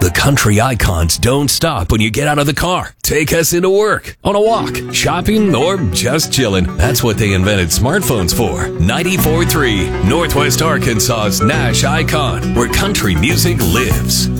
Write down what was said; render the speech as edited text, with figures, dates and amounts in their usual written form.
The country icons don't stop when you get out of the car. Take us into work, on a walk, shopping, or just chilling. That's what they invented smartphones for. 94.3, Northwest Arkansas's Nash Icon, where country music lives.